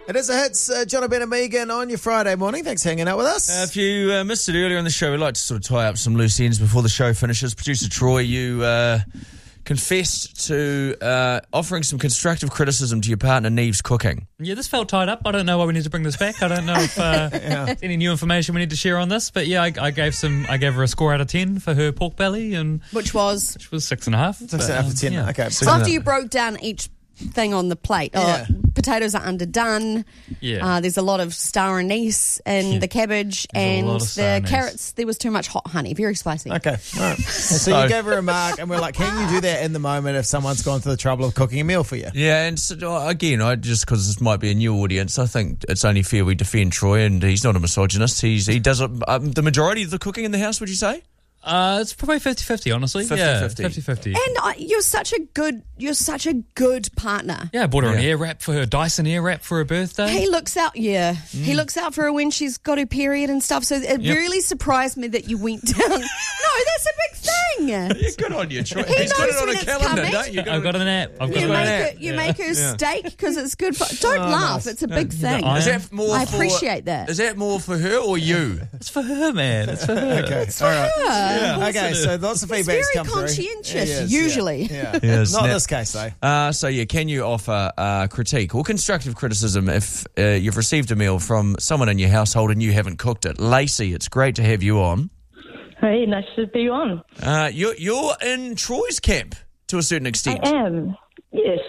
It is a hits, John Ben and Megan on your Friday morning. Thanks for hanging out with us. If you missed it earlier in the show, we'd like to sort of tie up some loose ends before the show finishes. Producer Troy, you confessed to offering some constructive criticism to your partner Neve's cooking. Yeah, this felt tied up. I don't know why we need to bring this back. I don't know if there's any new information we need to share on this. But yeah, I gave her a score out of 10 for her pork belly, and which was 6.5 6.5. out of 10. Yeah. Okay. So after you broke down each thing on the plate, potatoes are underdone. Yeah. There's a lot of star anise in the cabbage, There's a and lot of star the anise. carrots. There was too much hot honey, very spicy. Okay, all right. And so you gave her a mark, and we're like, can you do that in the moment if someone's gone through the trouble of cooking a meal for you? Yeah, and so, again, just because this might be a new audience, I think it's only fair we defend Troy, and he's not a misogynist. He does the majority of the cooking in the house, would you say? It's probably 50-50, honestly. 50-50. Yeah, 50-50. And you're such a good partner. Yeah, I bought her an air wrap for her, Dyson air wrap for her birthday. He looks out, He looks out for her when she's got her period and stuff. So it really surprised me that you went down. No, that's a big thing. Yeah, good on you, Troy. He He's got knows it on when a it's calendar, coming. don't you? I've got an app. You make her steak because it's good for. Don't laugh. nice. It's a big thing. I- Is that more I for- appreciate that. Is that more for her or you? It's for her, man. It's for her. Okay, all right. Yeah. Okay, so lots of It's feedback's very come through. conscientious, He is, usually. Yeah. Yes, Not in Nat. this case, though. So yeah, can you offer critique or constructive criticism if you've received a meal from someone in your household and you haven't cooked it? Lacey, it's great to have you on. Hey, nice to be on. You're in Troy's camp to a certain extent. I am, yes.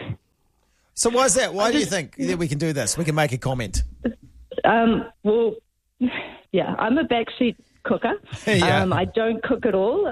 So why is that? Why do you think that we can do this? We can make a comment. Well, yeah, I'm a backseat cooker. Yeah. I don't cook at all,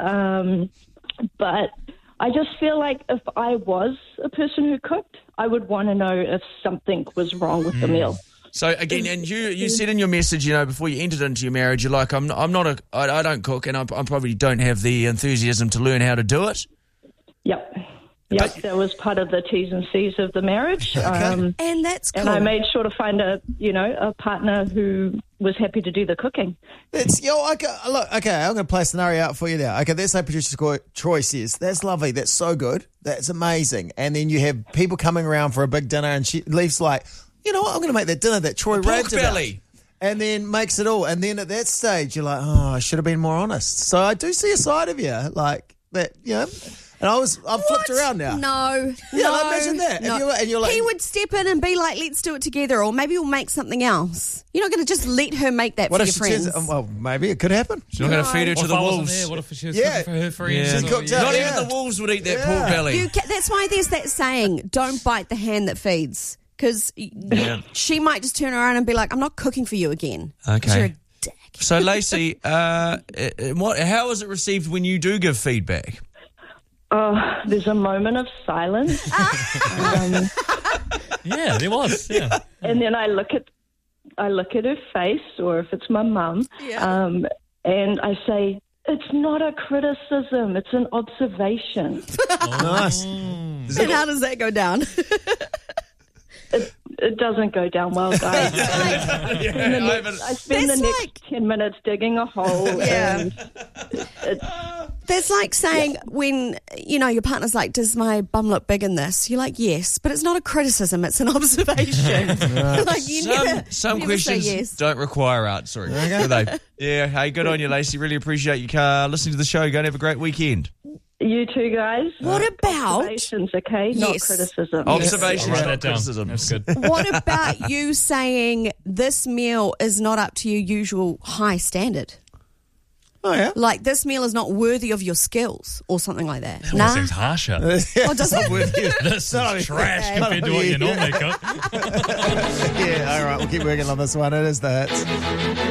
but I just feel like if I was a person who cooked, I would want to know if something was wrong with the meal. So again, and you said in your message, before you entered into your marriage, you're like, I don't cook, and I probably don't have the enthusiasm to learn how to do it. Yep, that was part of the T's and C's of the marriage. And that's cool. And I made sure to find a partner who was happy to do the cooking. Okay, I'm going to play a scenario out for you now. Okay, let's say producer Troy says, that's lovely, that's so good, that's amazing. And then you have people coming around for a big dinner and she leaves like, you know what, I'm going to make that dinner that Troy raved about. belly. And then makes it all. And then at that stage, you're like, oh, I should have been more honest. So I do see a side of you like that, And I've flipped around now. No. Yeah, like, imagine that. No. And you're like, he would step in and be like, let's do it together, or maybe we'll make something else. You're not going to just let her make that what for if your she friends. says, well, maybe it could happen. She's not going to feed her What to if the I wasn't wolves. there? What if she was Yeah. cooking for her friends? She cooked up. Not Yeah. even the wolves would eat that pork belly. That's why there's that saying, don't bite the hand that feeds. Because she might just turn around and be like, I'm not cooking for you again. 'Cause Okay. You're a dick. So Lacey, how is it received when you do give feedback? There's a moment of silence. Yeah, there was. Yeah. And then I look at her face, or if it's my mum, and I say, "It's not a criticism; it's an observation." Nice. And how does that go down? It doesn't go down well, guys. I spend the next 10 minutes digging a hole. Yeah. And That's like saying when, your partner's like, does my bum look big in this? You're like, yes, but it's not a criticism, it's an observation. Like Some never questions say yes. don't require answering, do they? Yeah, hey, good on you, Lacey. Really appreciate you listening to the show. Go and have a great weekend. you two guys. What about... Observations, okay? Not Yes. criticism. Observations, I'll write not that down. criticism. That's good. What about you saying this meal is not up to your usual high standard? Oh, yeah. Like, this meal is not worthy of your skills or something like that. That Nah. one seems harsher. Oh, does it? This is trash compared to what you normally cook. Yeah, all right, we'll keep working on this one. It is the hits.